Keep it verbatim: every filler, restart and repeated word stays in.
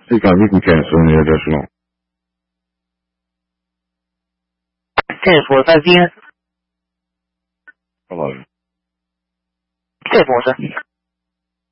Sì, capi che sono io adesso no. ten four five zero. Allora. ten four, sir.